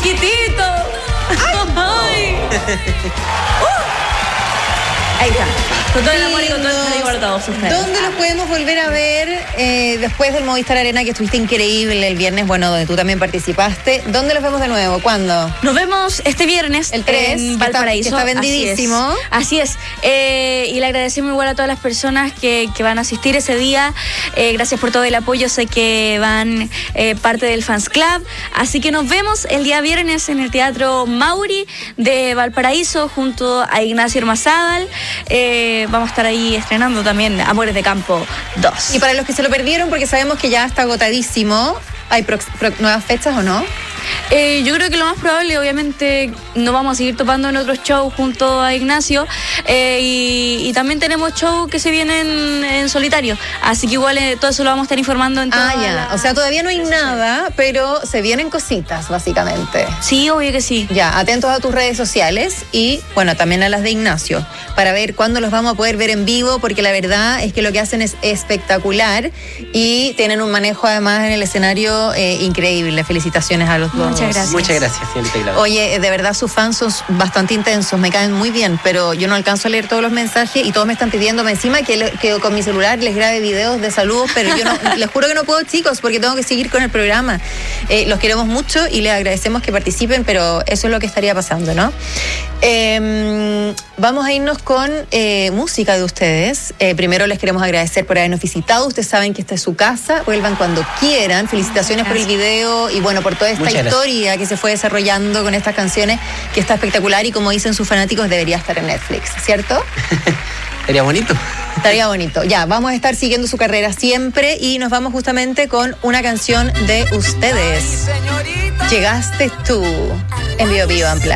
chiquitito. Ay. Ahí está. Con todo el amor y con todo el cariño para todos ustedes. ¿Dónde los podemos volver a ver después del Movistar Arena, que estuviste increíble el viernes, bueno, donde tú también participaste? ¿Dónde los vemos de nuevo? ¿Cuándo? Nos vemos este viernes, el 3, en Valparaíso. Que está vendidísimo. Así es. Y le agradecemos igual a todas las personas que van a asistir ese día. Gracias por todo el apoyo. Sé que van parte del Fans Club. Así que nos vemos el día viernes en el Teatro Mauri de Valparaíso junto a Ignacio Ormazábal. Vamos a estar ahí estrenando también Amores de Campo 2. Y para los que se lo perdieron, porque sabemos que ya está agotadísimo, ¿hay nuevas fechas o no? Yo creo que lo más probable, obviamente, nos vamos a seguir topando en otros shows junto a Ignacio, y también tenemos shows que se vienen en solitario, así que igual todo eso lo vamos a estar informando en todas las... O sea, todavía no hay nada, pero se vienen cositas, básicamente. Sí, obvio que sí. Ya, atentos a tus redes sociales y, bueno, también a las de Ignacio, para ver cuándo los vamos a poder ver en vivo, porque la verdad es que lo que hacen es espectacular y tienen un manejo además en el escenario increíble. Felicitaciones a los dos. Muchas gracias. Muchas gracias, señorita Claudia. Oye, de verdad sus fans son bastante intensos, me caen muy bien, pero yo no alcanzo a leer todos los mensajes y todos me están pidiéndome encima que con mi celular les grabe videos de saludos, pero yo no, les juro que no puedo, chicos, porque tengo que seguir con el programa. Los queremos mucho y les agradecemos que participen, pero eso es lo que estaría pasando, ¿no? Vamos a irnos con música de ustedes. Primero les queremos agradecer por habernos visitado. Ustedes saben que esta es su casa, vuelvan cuando quieran. Felicitaciones por el video y bueno, por toda esta historia que se fue desarrollando con estas canciones, que está espectacular y como dicen sus fanáticos, debería estar en Netflix, ¿cierto? Estaría bonito. Estaría bonito. Ya, vamos a estar siguiendo su carrera siempre y nos vamos justamente con una canción de ustedes. Llegaste tú en Bio Bio Unplugged.